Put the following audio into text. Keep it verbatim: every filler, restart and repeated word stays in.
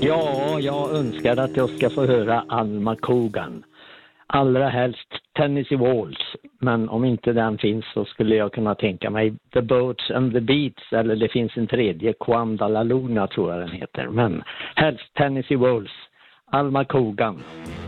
Ja, jag önskar att jag ska få höra Alma Cogan. Allra helst Tennessee Waltz. Men om inte den finns så skulle jag kunna tänka mig The Boats and the Beats. Eller det finns en tredje, Quandala Luna tror jag den heter. Men helst Tennessee Waltz. Alma Cogan.